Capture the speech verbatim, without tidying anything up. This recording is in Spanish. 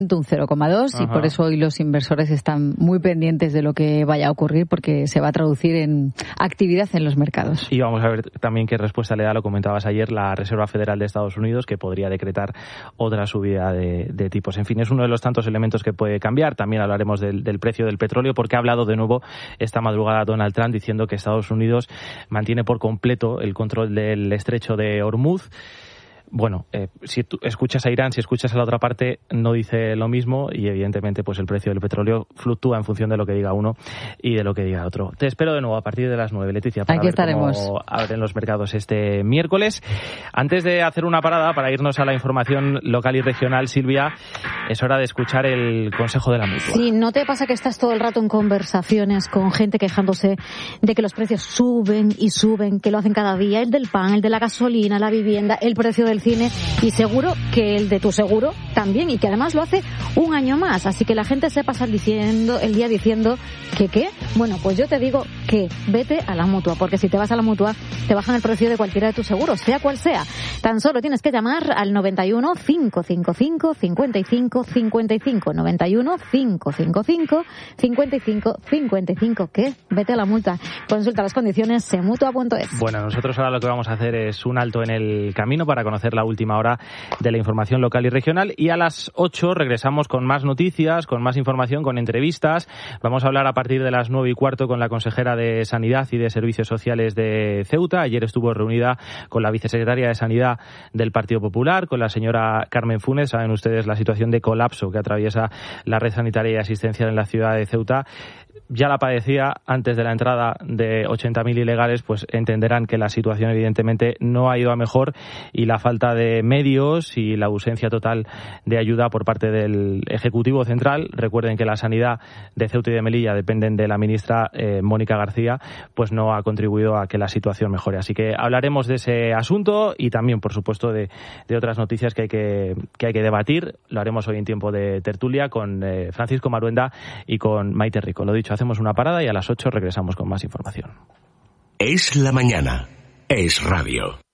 un cero coma dos y por eso hoy los inversores están muy pendientes de lo que vaya a ocurrir porque se va a traducir en actividad en los mercados. Y vamos a ver también qué respuesta le da, lo comentabas ayer, la Reserva Federal de Estados Unidos, que podría decretar otra subida de, de tipos. En fin, es uno de los tantos elementos que puede cambiar. También hablaremos del, del precio del petróleo, porque ha hablado de nuevo esta madrugada Donald Trump diciendo que Estados Unidos mantiene por completo el control del estrecho de Hormuz. Bueno, eh, si tú escuchas a Irán, si escuchas a la otra parte, no dice lo mismo y evidentemente pues el precio del petróleo fluctúa en función de lo que diga uno y de lo que diga otro. Te espero de nuevo a partir de las nueve, Leticia, para Aquí ver estaremos. cómo abren los mercados este miércoles. Antes de hacer una parada para irnos a la información local y regional, Silvia, es hora de escuchar el consejo de la Mutua. Sí, ¿no te pasa que estás todo el rato en conversaciones con gente quejándose de que los precios suben y suben, que lo hacen cada día, el del pan, el de la gasolina, la vivienda, el precio del cine, y seguro que el de tu seguro también, y que además lo hace un año más, así que la gente se pasa diciendo el día diciendo que qué, bueno, pues yo te digo que vete a la Mutua, porque si te vas a la Mutua te bajan el precio de cualquiera de tus seguros, sea cual sea. Tan solo tienes que llamar al noventa y uno, cinco cinco cinco, cincuenta y cinco cincuenta y cinco, noventa y uno, cinco cinco cinco, cincuenta y cinco cincuenta y cinco, que vete a la Mutua. Consulta las condiciones en mutua punto es. Bueno, nosotros ahora lo que vamos a hacer es un alto en el camino para conocer la última hora de la información local y regional, y a las ocho regresamos con más noticias, con más información, con entrevistas. Vamos a hablar a partir de las nueve y cuarto con la consejera de Sanidad y de Servicios Sociales de Ceuta. Ayer estuvo reunida con la vicesecretaria de Sanidad del Partido Popular, con la señora Carmen Funes. Saben ustedes la situación de colapso que atraviesa la red sanitaria y asistencial en la ciudad de Ceuta. Ya la padecía antes de la entrada de ochenta mil ilegales, pues entenderán que la situación evidentemente no ha ido a mejor, y la falta de medios y la ausencia total de ayuda por parte del Ejecutivo Central. Recuerden que la sanidad de Ceuta y de Melilla dependen de la ministra eh, Mónica García, pues no ha contribuido a que la situación mejore. Así que hablaremos de ese asunto y también, por supuesto, de, de otras noticias que hay que, que hay que debatir. Lo haremos hoy en tiempo de tertulia con eh, Francisco Maruenda y con Maite Rico. Lo dicho, hacemos una parada y a las ocho regresamos con más información. Es la mañana. Es radio.